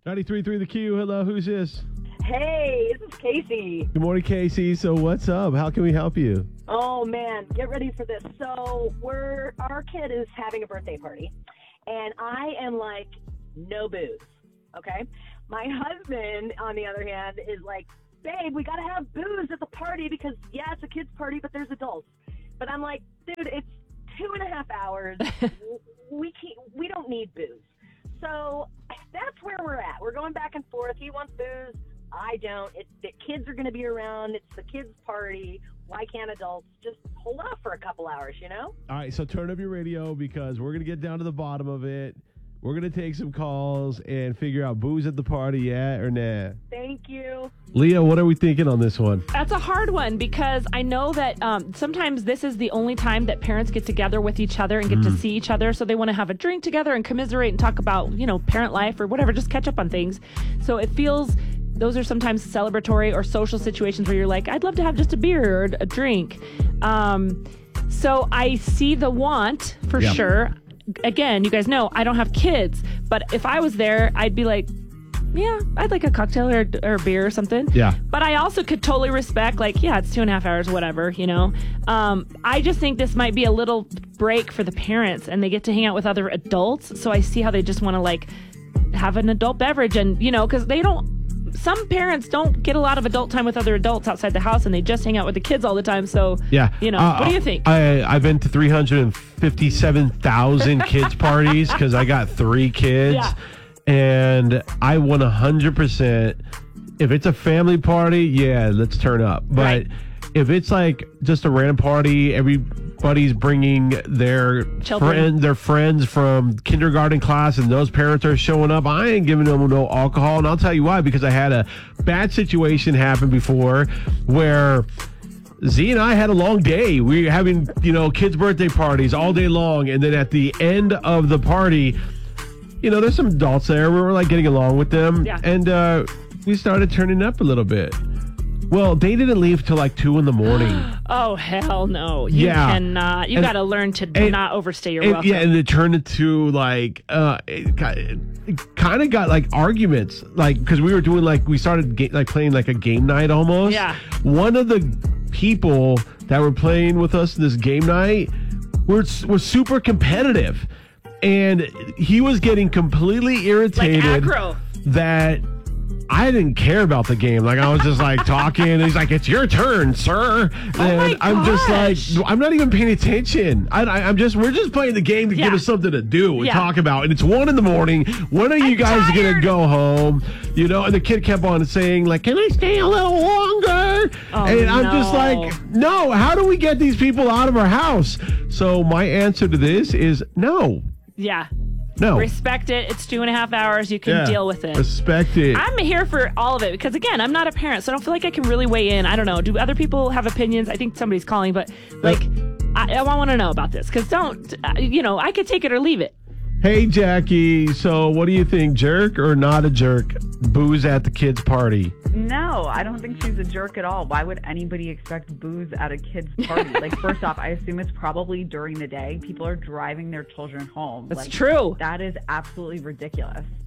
93.3 The Q. Hello, who's this? Hey, this is Casey. Good morning, Casey. So what's up? How can we help you? Oh man, get ready for this. So our kid is having a birthday party, and I am like, no booze. Okay. My husband, on the other hand, is like, babe, we gotta have booze at the party because yeah, it's a kid's party, but there's adults. But I'm like, dude, it's 2.5 hours. We don't need booze. So that's where we're at. We're going back and forth. He wants booze. I don't. The kids are going to be around. It's the kids' party. Why can't adults just hold off for a couple hours, you know? All right, so turn up your radio because we're going to get down to the bottom of it. We're going to take some calls and figure out booze at the party, yeah or nah. Thank you. Leah, what are we thinking on this one? That's a hard one because I know that sometimes this is the only time that parents get together with each other and get to see each other. So they want to have a drink together and commiserate and talk about, parent life or whatever, just catch up on things. So it feels those are sometimes celebratory or social situations where you're like, I'd love to have just a beer or a drink. So I see the want for sure. Again, you guys know I don't have kids, but if I was there, I'd be like, yeah, I'd like a cocktail or a beer or something. Yeah. But I also could totally respect, like, yeah, it's 2.5 hours, whatever, I just think this might be a little break for the parents and they get to hang out with other adults. So I see how they just want to, like, have an adult beverage and, because some parents don't get a lot of adult time with other adults outside the house and they just hang out with the kids all the time. So, yeah. What do you think? I've been to 357,000 kids parties because I got 3 kids. Yeah. And I 100%, if it's a family party, yeah, let's turn up. But if it's like just a random party, everybody's bringing their friends from kindergarten class and those parents are showing up, I ain't giving them no alcohol. And I'll tell you why, because I had a bad situation happen before where Z and I had a long day. We were having, kids' birthday parties all day long. And then at the end of the party, there's some adults there. We were like getting along with them. Yeah. And we started turning up a little bit. Well, they didn't leave till like 2 a.m. Oh, hell no. You cannot. You got to learn to not overstay your welcome. Yeah, and it turned into like, it kind of got like arguments. Like, because we were doing we started playing like a game night almost. Yeah. One of the people that were playing with us this game night was super competitive. And he was getting completely irritated like aggro. That I didn't care about the game. Like I was just like talking. And he's like, "It's your turn, sir." And I'm just like, I'm not even paying attention. We're just playing the game to give us something to do and talk about. And it's 1 a.m. When are you guys gonna go home? And the kid kept on saying like, "Can I stay a little longer?" And I'm just like, "No. How do we get these people out of our house?" So my answer to this is no. Yeah. No. Respect it. It's 2.5 hours. You can deal with it. Respect it. I'm here for all of it because, again, I'm not a parent, so I don't feel like I can really weigh in. I don't know. Do other people have opinions? I think somebody's calling, but, I want to know about this because I could take it or leave it. Hey, Jackie. So what do you think? Jerk or not a jerk? Booze at the kid's party. No, I don't think she's a jerk at all. Why would anybody expect booze at a kid's party? First off, I assume it's probably during the day. People are driving their children home. That's true. That is absolutely ridiculous.